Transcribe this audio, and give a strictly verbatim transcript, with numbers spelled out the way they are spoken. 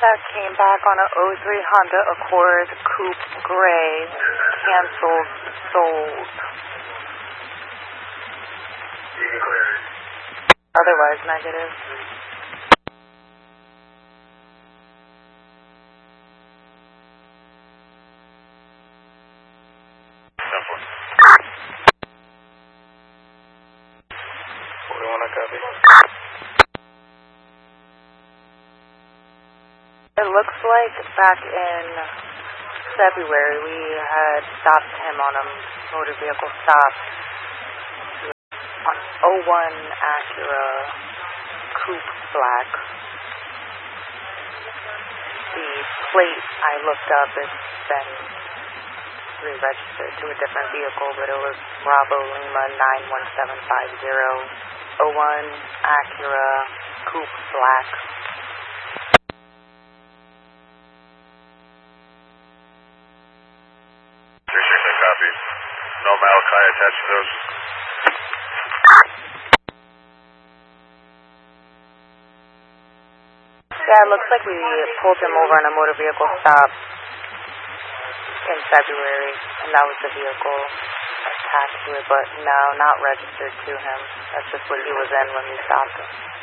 That came back on an oh three Honda Accord Coupe Gray, canceled, sold. Otherwise negative. forty-one, I copy. It looks like back in February we had stopped him on a motor vehicle stop. On oh one Acura Coupe Black. The plate I looked up, it's been re-registered to a different vehicle, but it was Bravo Lima nine one seven five zero. oh one Acura Coupe Black. three six, I copy. No Malachi attached to those. Yeah, it looks like we pulled him over on a motor vehicle stop in February, and that was the vehicle attached to it, but no, not registered to him. That's just what he was in when we stopped him.